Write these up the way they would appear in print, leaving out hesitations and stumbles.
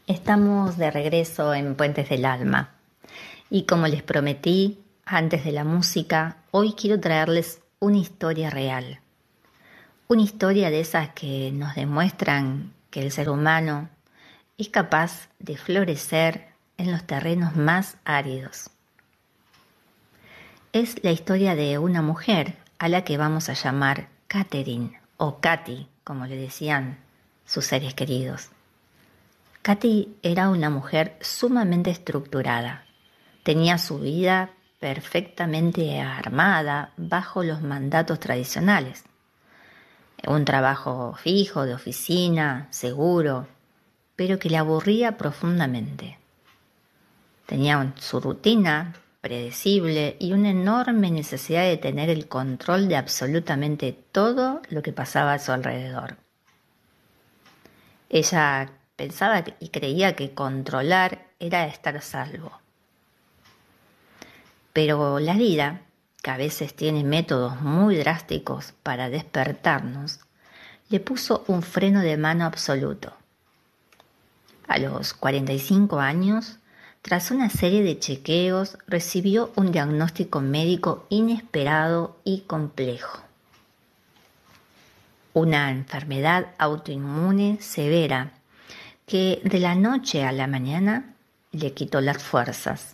Estamos de regreso en Puentes del Alma y como les prometí antes de la música, hoy quiero traerles una historia real. Una historia de esas que nos demuestran que el ser humano es capaz de florecer en los terrenos más áridos. Es la historia de una mujer a la que vamos a llamar Catherine o Katy, como le decían sus seres queridos. Katy era una mujer sumamente estructurada. Tenía su vida perfectamente armada bajo los mandatos tradicionales. Un trabajo fijo, de oficina, seguro, pero que le aburría profundamente. Tenía su rutina predecible y una enorme necesidad de tener el control de absolutamente todo lo que pasaba a su alrededor. Ella pensaba y creía que controlar era estar a salvo. Pero la vida, que a veces tiene métodos muy drásticos para despertarnos, le puso un freno de mano absoluto. A los 45 años, tras una serie de chequeos, recibió un diagnóstico médico inesperado y complejo. Una enfermedad autoinmune severa que de la noche a la mañana le quitó las fuerzas.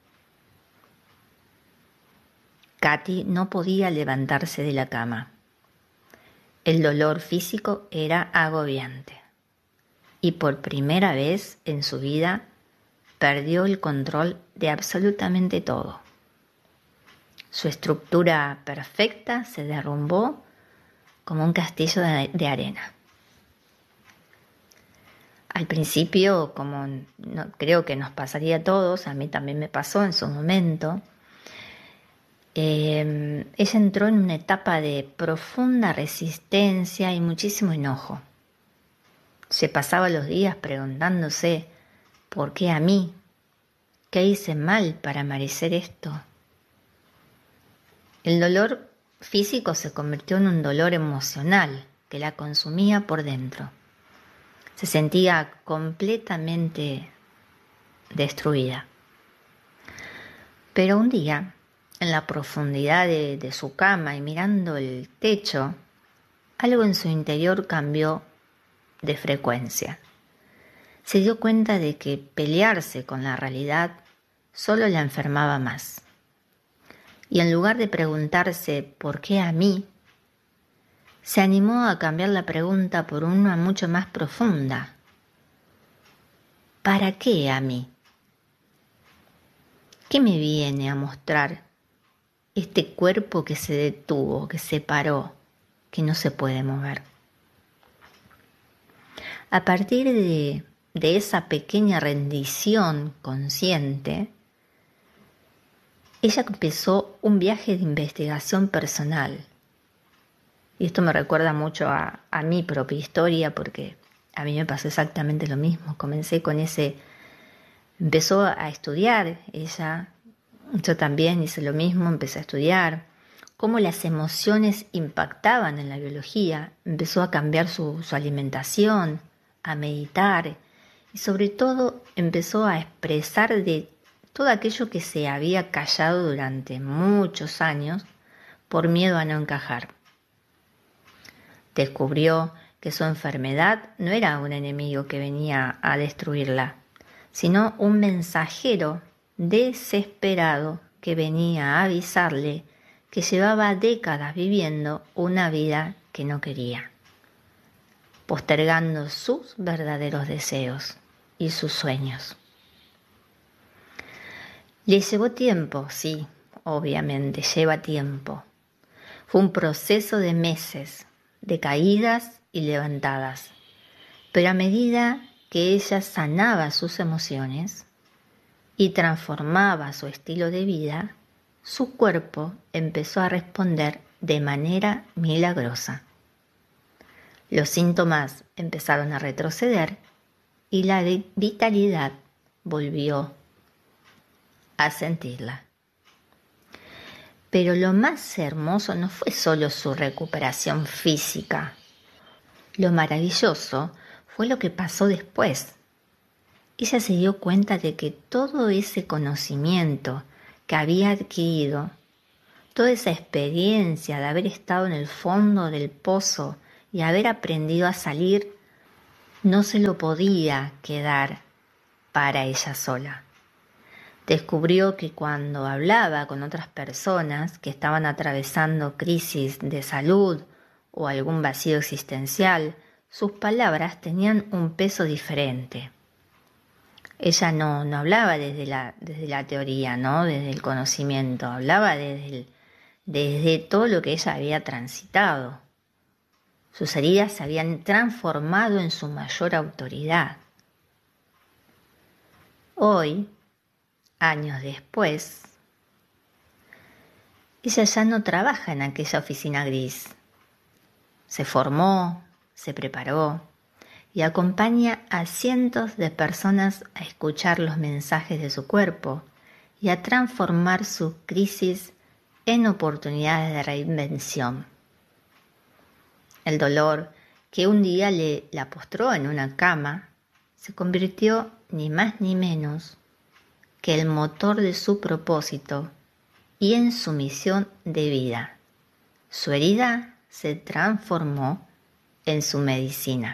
Katy no podía levantarse de la cama. El dolor físico era agobiante y por primera vez en su vida perdió el control de absolutamente todo. Su estructura perfecta se derrumbó como un castillo de arena. Al principio, como creo que nos pasaría a todos, a mí también me pasó en su momento, ella entró en una etapa de profunda resistencia y muchísimo enojo. Se pasaba los días preguntándose, ¿por qué a mí? ¿Qué hice mal para merecer esto? El dolor físico se convirtió en un dolor emocional que la consumía por dentro. Se sentía completamente destruida. Pero un día, en la profundidad de su cama y mirando el techo, algo en su interior cambió de frecuencia. Se dio cuenta de que pelearse con la realidad solo la enfermaba más. Y en lugar de preguntarse ¿por qué a mí?, se animó a cambiar la pregunta por una mucho más profunda. ¿Para qué a mí? ¿Qué me viene a mostrar este cuerpo que se detuvo, que se paró, que no se puede mover? A partir de esa pequeña rendición consciente, ella empezó un viaje de investigación personal. Y esto me recuerda mucho a mi propia historia porque a mí me pasó exactamente lo mismo. Empezó a estudiar ella, yo también hice lo mismo, empecé a estudiar cómo las emociones impactaban en la biología, empezó a cambiar su alimentación, a meditar y sobre todo empezó a expresar de todo aquello que se había callado durante muchos años por miedo a no encajar. Descubrió que su enfermedad no era un enemigo que venía a destruirla, sino un mensajero desesperado que venía a avisarle que llevaba décadas viviendo una vida que no quería, postergando sus verdaderos deseos y sus sueños. Le llevó tiempo, sí, obviamente, lleva tiempo. Fue un proceso de meses, de caídas y levantadas, pero a medida que ella sanaba sus emociones y transformaba su estilo de vida, su cuerpo empezó a responder de manera milagrosa. Los síntomas empezaron a retroceder y la vitalidad volvió a sentirla. Pero lo más hermoso no fue solo su recuperación física. Lo maravilloso fue lo que pasó después. ella se dio cuenta de que todo ese conocimiento que había adquirido, toda esa experiencia de haber estado en el fondo del pozo y haber aprendido a salir, no se lo podía quedar para ella sola. Descubrió que cuando hablaba con otras personas que estaban atravesando crisis de salud o algún vacío existencial, sus palabras tenían un peso diferente. Ella no hablaba desde la teoría, ¿no? Desde el conocimiento, hablaba desde todo lo que ella había transitado. Sus heridas se habían transformado en su mayor autoridad. Hoy, años después, ella ya no trabaja en aquella oficina gris. Se formó, se preparó y acompaña a cientos de personas a escuchar los mensajes de su cuerpo y a transformar su crisis en oportunidades de reinvención. El dolor que un día la postró en una cama se convirtió ni más ni menos que el motor de su propósito y en su misión de vida. Su herida se transformó en su medicina.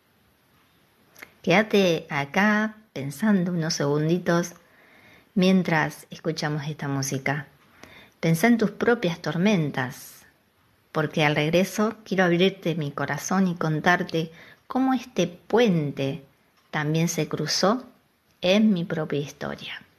Quédate acá pensando unos segunditos mientras escuchamos esta música. Pensá en tus propias tormentas, porque al regreso quiero abrirte mi corazón y contarte cómo este puente también se cruzó en mi propia historia.